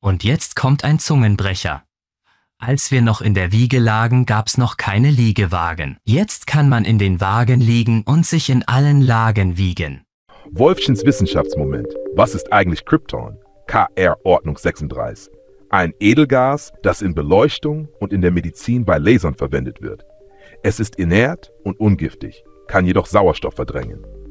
Und jetzt kommt ein Zungenbrecher. Als wir noch in der Wiege lagen, gab's noch keine Liegewagen. Jetzt kann man in den Wagen liegen und sich in allen Lagen wiegen. Wolfchens Wissenschaftsmoment. Was ist eigentlich Krypton? KR-Ordnung 36. Ein Edelgas, das in Beleuchtung und in der Medizin bei Lasern verwendet wird. Es ist inert und ungiftig, kann jedoch Sauerstoff verdrängen.